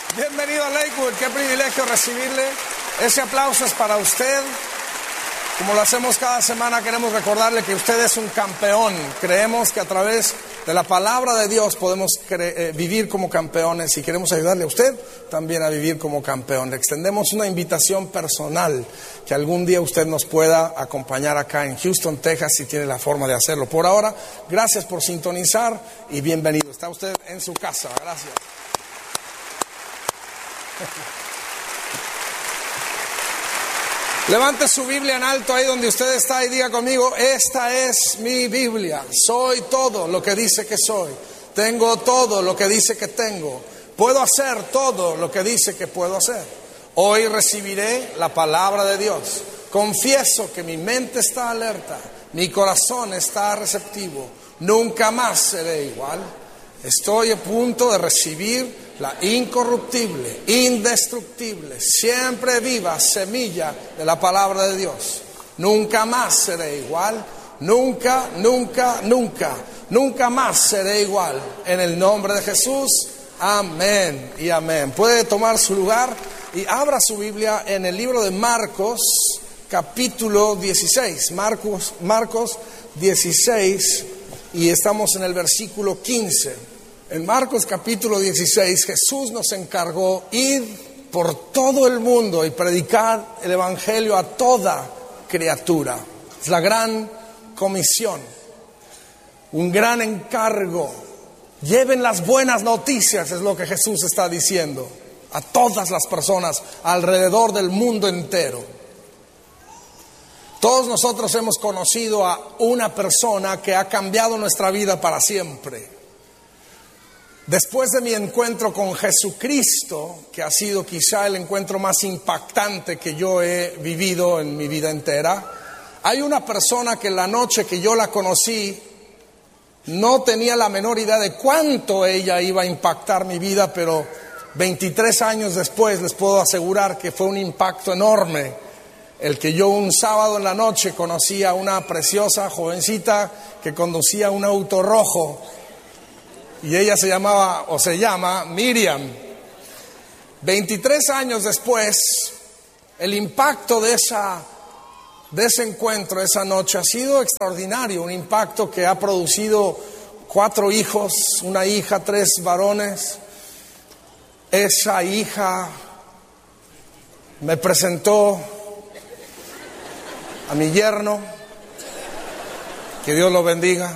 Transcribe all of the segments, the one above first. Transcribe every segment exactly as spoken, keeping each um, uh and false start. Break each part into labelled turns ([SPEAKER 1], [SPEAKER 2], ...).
[SPEAKER 1] Bienvenido a Lakewood, qué privilegio recibirle. Ese aplauso es para usted. Como lo hacemos cada semana, queremos recordarle que usted es un campeón. Creemos que a través de la palabra de Dios podemos cre- eh, vivir como campeones y queremos ayudarle a usted también a vivir como campeón. Le extendemos una invitación personal que algún día usted nos pueda acompañar acá en Houston, Texas, si tiene la forma de hacerlo. Por ahora, gracias por sintonizar y bienvenido. Está usted en su casa. Gracias. Levante su Biblia en alto ahí donde usted está y diga conmigo: esta es mi Biblia. Soy todo lo que dice que soy. Tengo todo lo que dice que tengo. Puedo hacer todo lo que dice que puedo hacer. Hoy recibiré la palabra de Dios. Confieso que mi mente está alerta, mi corazón está receptivo. Nunca más seré igual. Estoy a punto de recibir la incorruptible, indestructible, siempre viva semilla de la palabra de Dios. Nunca más seré igual, nunca, nunca, nunca, nunca más seré igual. En el nombre de Jesús, amén y amén. Puede tomar su lugar y abra su Biblia en el libro de Marcos, capítulo dieciséis. Marcos, Marcos dieciséis, y estamos en el versículo quince. En Marcos capítulo dieciséis, Jesús nos encargó ir por todo el mundo y predicar el evangelio a toda criatura. Es la gran comisión, un gran encargo. Lleven las buenas noticias, es lo que Jesús está diciendo, a todas las personas alrededor del mundo entero. Todos nosotros hemos conocido a una persona que ha cambiado nuestra vida para siempre. Después de mi encuentro con Jesucristo, que ha sido quizá el encuentro más impactante que yo he vivido en mi vida entera, hay una persona que la noche que yo la conocí no tenía la menor idea de cuánto ella iba a impactar mi vida, pero veintitrés años después les puedo asegurar que fue un impacto enorme el que yo un sábado en la noche conocí a una preciosa jovencita que conducía un auto rojo. Y ella se llamaba, o se llama, Miriam. veintitrés años después, el impacto de, esa, de ese encuentro, esa noche, ha sido extraordinario. Un impacto que ha producido cuatro hijos, una hija, tres varones. Esa hija me presentó a mi yerno, que Dios lo bendiga.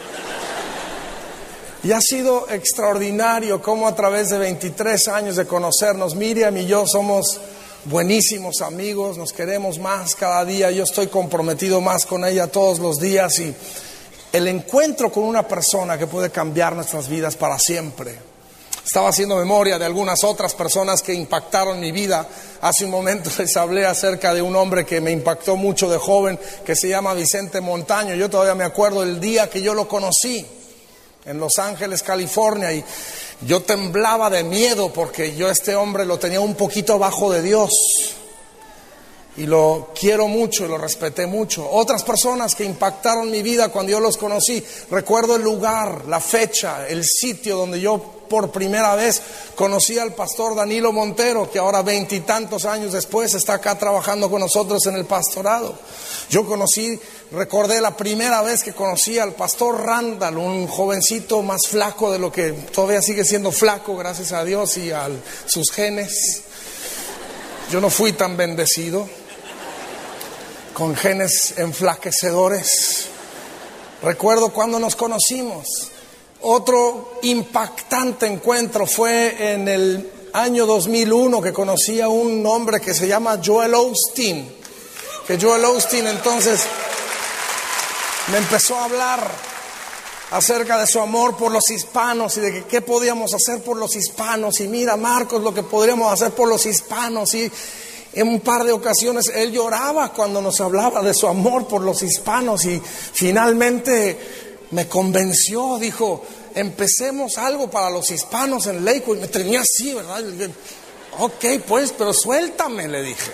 [SPEAKER 1] Y ha sido extraordinario cómo a través de veintitrés años de conocernos, Miriam y yo somos buenísimos amigos, nos queremos más cada día. Yo estoy comprometido más con ella todos los días, y el encuentro con una persona que puede cambiar nuestras vidas para siempre. Estaba haciendo memoria de algunas otras personas que impactaron mi vida. Hace un momento les hablé acerca de un hombre que me impactó mucho de joven, que se llama Vicente Montaño. Yo todavía me acuerdo el día que yo lo conocí en Los Ángeles, California, y yo temblaba de miedo porque yo a este hombre lo tenía un poquito abajo de Dios. Y lo quiero mucho y lo respeté mucho. Otras personas que impactaron mi vida cuando yo los conocí, recuerdo el lugar, la fecha, el sitio donde yo por primera vez conocí al pastor Danilo Montero, que ahora veintitantos años después está acá trabajando con nosotros en el pastorado. Yo conocí, recordé la primera vez que conocí al pastor Randall, un jovencito más flaco de lo que todavía sigue siendo flaco, gracias a Dios y a sus genes. Yo no fui tan bendecido con genes enflaquecedores. Recuerdo cuando nos conocimos. Otro impactante encuentro fue en el año dos mil uno, que conocí a un hombre que se llama Joel Osteen. Que Joel Osteen entonces me empezó a hablar acerca de su amor por los hispanos y de que qué podíamos hacer por los hispanos. Y mira, Marcos, lo que podríamos hacer por los hispanos. Y en un par de ocasiones él lloraba cuando nos hablaba de su amor por los hispanos, y finalmente me convenció. Dijo: empecemos algo para los hispanos en Lakewood. Me tenía así, ¿verdad? Ok, pues, pero suéltame, le dije.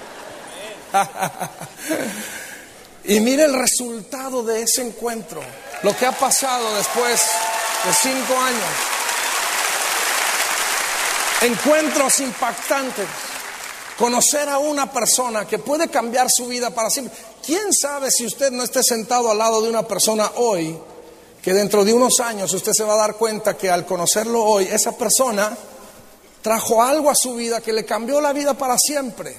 [SPEAKER 1] Y mire el resultado de ese encuentro, lo que ha pasado después de cinco años. encuentros impactantes. Conocer a una persona que puede cambiar su vida para siempre. ¿Quién sabe si usted no esté sentado al lado de una persona hoy, que dentro de unos años usted se va a dar cuenta que al conocerlo hoy, esa persona trajo algo a su vida que le cambió la vida para siempre?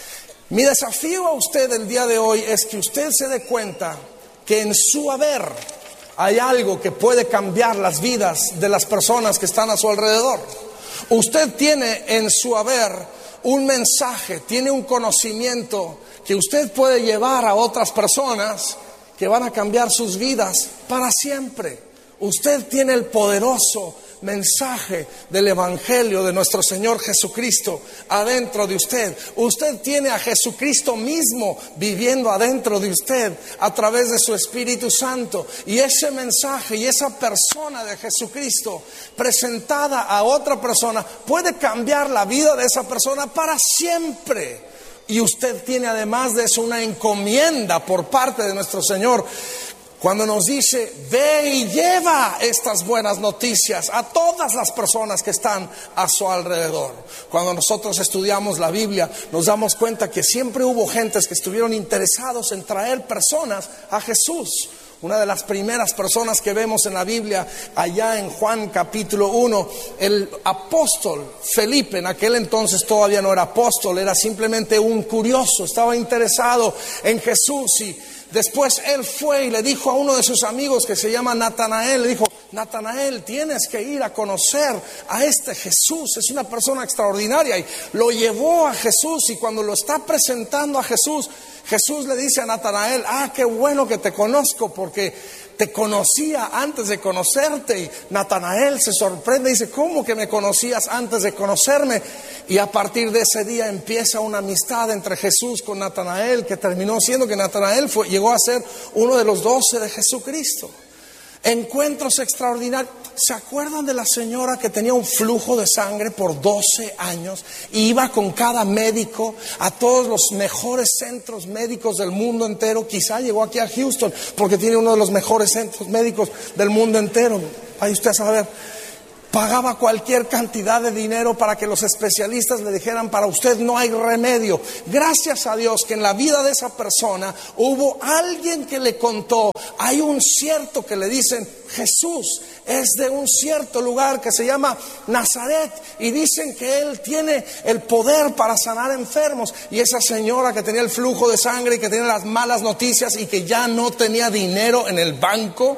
[SPEAKER 1] Mi desafío a usted el día de hoy es que usted se dé cuenta que en su haber hay algo que puede cambiar las vidas de las personas que están a su alrededor. Usted tiene en su haber un mensaje, tiene un conocimiento que usted puede llevar a otras personas que van a cambiar sus vidas para siempre. Usted tiene el poderoso mensaje del Evangelio de nuestro Señor Jesucristo adentro de usted. Usted tiene a Jesucristo mismo viviendo adentro de usted a través de su Espíritu Santo. Y ese mensaje y esa persona de Jesucristo presentada a otra persona puede cambiar la vida de esa persona para siempre. Y usted tiene además de eso una encomienda por parte de nuestro Señor, cuando nos dice: ve y lleva estas buenas noticias a todas las personas que están a su alrededor. Cuando nosotros estudiamos la Biblia, nos damos cuenta que siempre hubo gentes que estuvieron interesados en traer personas a Jesús. Una de las primeras personas que vemos en la Biblia, allá en Juan capítulo uno, el apóstol Felipe, en aquel entonces todavía no era apóstol, era simplemente un curioso, estaba interesado en Jesús. Y después él fue y le dijo a uno de sus amigos que se llama Natanael, le dijo: Natanael, tienes que ir a conocer a este Jesús, es una persona extraordinaria. Y lo llevó a Jesús, y cuando lo está presentando a Jesús, Jesús le dice a Natanael: ah, qué bueno que te conozco, porque te conocía antes de conocerte. Y Natanael se sorprende y dice: ¿cómo que me conocías antes de conocerme? Y a partir de ese día empieza una amistad entre Jesús con Natanael, que terminó siendo que Natanael fue, llegó a ser uno de los doce de Jesucristo. Encuentros extraordinarios. ¿Se acuerdan de la señora que tenía un flujo de sangre por doce años? Y iba con cada médico a todos los mejores centros médicos del mundo entero. Quizá llegó aquí a Houston porque tiene uno de los mejores centros médicos del mundo entero. Ahí usted sabe. Pagaba cualquier cantidad de dinero para que los especialistas le dijeran: para usted no hay remedio. Gracias a Dios que en la vida de esa persona hubo alguien que le contó: hay un cierto que le dicen Jesús, es de un cierto lugar que se llama Nazaret, y dicen que él tiene el poder para sanar enfermos. Y esa señora que tenía el flujo de sangre y que tenía las malas noticias y que ya no tenía dinero en el banco,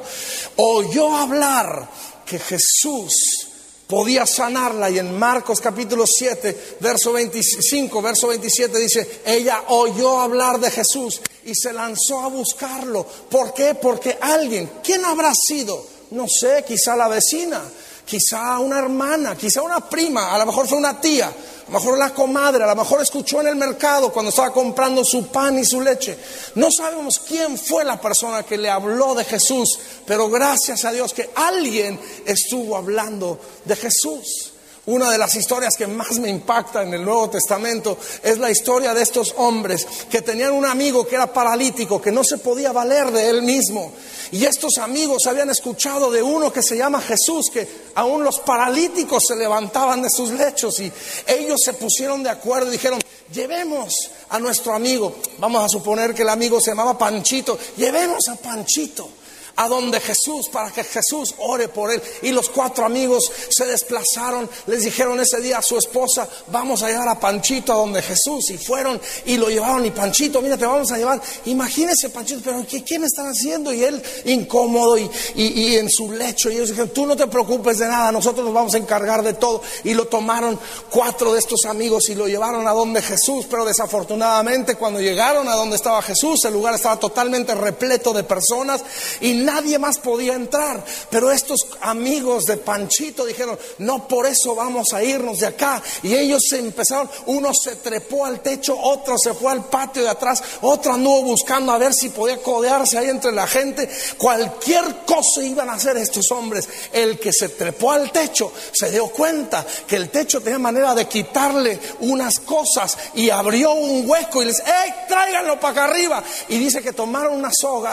[SPEAKER 1] oyó hablar que Jesús podía sanarla. Y en Marcos capítulo siete, verso veinticinco, verso veintisiete dice: ella oyó hablar de Jesús y se lanzó a buscarlo. ¿Por qué? Porque alguien, ¿quién habrá sido? No sé, quizá la vecina, quizá una hermana, quizá una prima, a lo mejor fue una tía, a lo mejor la comadre, a lo mejor escuchó en el mercado cuando estaba comprando su pan y su leche. No sabemos quién fue la persona que le habló de Jesús, pero gracias a Dios que alguien estuvo hablando de Jesús. Una de las historias que más me impacta en el Nuevo Testamento es la historia de estos hombres que tenían un amigo que era paralítico, que no se podía valer de él mismo. Y estos amigos habían escuchado de uno que se llama Jesús, que aún los paralíticos se levantaban de sus lechos. Y ellos se pusieron de acuerdo y dijeron: llevemos a nuestro amigo. Vamos a suponer que el amigo se llamaba Panchito. Llevemos a Panchito a donde Jesús, para que Jesús ore por él. Y los cuatro amigos se desplazaron, les dijeron ese día a su esposa: vamos a llevar a Panchito a donde Jesús. Y fueron y lo llevaron. Y Panchito: mira, te vamos a llevar. Imagínese Panchito: pero ¿qué, qué me están haciendo? Y él incómodo y, y, y en su lecho. Y ellos dijeron: tú no te preocupes de nada, nosotros nos vamos a encargar de todo. Y lo tomaron cuatro de estos amigos y lo llevaron a donde Jesús. Pero desafortunadamente, cuando llegaron a donde estaba Jesús, el lugar estaba totalmente repleto de personas y nadie más podía entrar. Pero estos amigos de Panchito dijeron: no, por eso vamos a irnos de acá. Y ellos se empezaron, uno se trepó al techo, otro se fue al patio de atrás, otro anduvo buscando a ver si podía codearse ahí entre la gente. Cualquier cosa iban a hacer estos hombres. El que se trepó al techo se dio cuenta que el techo tenía manera de quitarle unas cosas y abrió un hueco y les: ¡ey, tráiganlo para acá arriba! Y dice que tomaron una soga,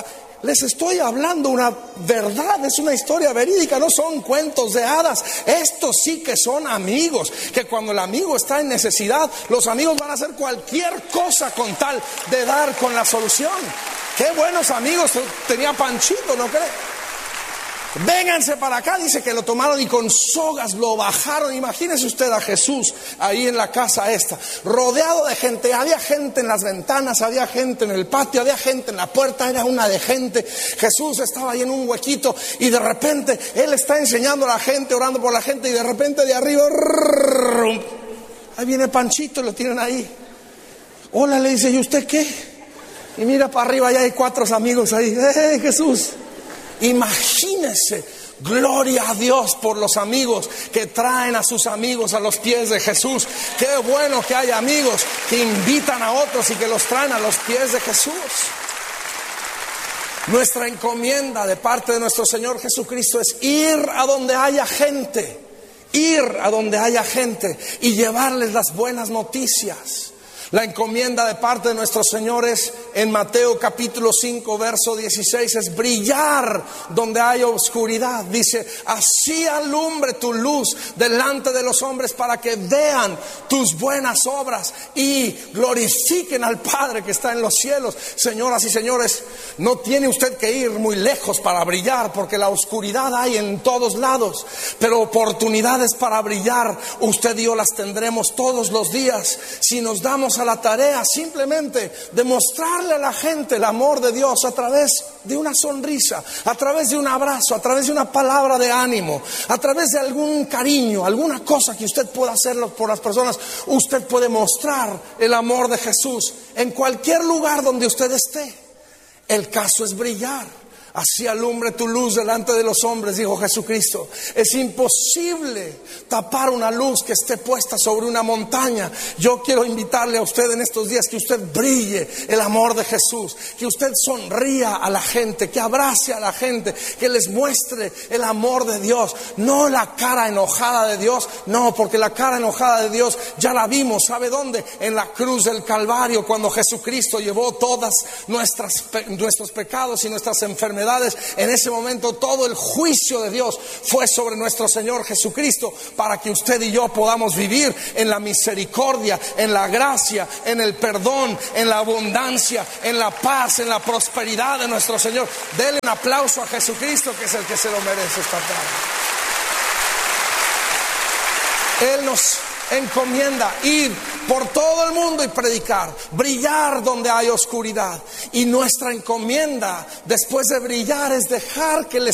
[SPEAKER 1] les estoy hablando una verdad, es una historia verídica, no son cuentos de hadas. Estos sí que son amigos, que cuando el amigo está en necesidad, los amigos van a hacer cualquier cosa con tal de dar con la solución. Qué buenos amigos tenía Panchito, ¿no cree? Vénganse para acá, dice que lo tomaron y con sogas lo bajaron. Imagínese usted a Jesús ahí en la casa esta, rodeado de gente. Había gente en las ventanas, había gente en el patio, había gente en la puerta, era una de gente. Jesús estaba ahí en un huequito y de repente Él está enseñando a la gente, orando por la gente, y de repente de arriba, ahí viene Panchito, lo tienen ahí. Hola, le dice, ¿y usted qué? Y mira para arriba, allá hay cuatro amigos ahí. ¡Eh, Jesús! Imagínese, gloria a Dios por los amigos que traen a sus amigos a los pies de Jesús. Qué bueno que hay amigos que invitan a otros y que los traen a los pies de Jesús. Nuestra encomienda de parte de nuestro Señor Jesucristo es ir a donde haya gente, ir a donde haya gente y llevarles las buenas noticias. La encomienda de parte de nuestro Señor es, en Mateo capítulo cinco, verso dieciséis, es brillar donde hay oscuridad. Dice, así alumbre tu luz delante de los hombres para que vean tus buenas obras y glorifiquen al Padre que está en los cielos. Señoras y señores, no tiene usted que ir muy lejos para brillar, porque la oscuridad hay en todos lados, pero oportunidades para brillar usted y yo las tendremos todos los días si nos damos a la tarea simplemente de mostrarle a la gente el amor de Dios a través de una sonrisa, a través de un abrazo, a través de una palabra de ánimo, a través de algún cariño, alguna cosa que usted pueda hacer por las personas. Usted puede mostrar el amor de Jesús en cualquier lugar donde usted esté. El caso es brillar. Así alumbre tu luz delante de los hombres, dijo Jesucristo. Es imposible tapar una luz que esté puesta sobre una montaña. Yo quiero invitarle a usted en estos días que usted brille el amor de Jesús, que usted sonría a la gente, que abrace a la gente, que les muestre el amor de Dios, no la cara enojada de Dios, no, porque la cara enojada de Dios ya la vimos, ¿sabe dónde? En la cruz del Calvario, cuando Jesucristo llevó todas nuestras, nuestros pecados y nuestras enfermedades. En ese momento todo el juicio de Dios fue sobre nuestro Señor Jesucristo, para que usted y yo podamos vivir en la misericordia, en la gracia, en el perdón, en la abundancia, en la paz, en la prosperidad de nuestro Señor. Denle un aplauso a Jesucristo, que es el que se lo merece esta tarde. Él nos encomienda ir por todo el mundo y predicar, brillar donde hay oscuridad. Y nuestra encomienda después de brillar es dejar que el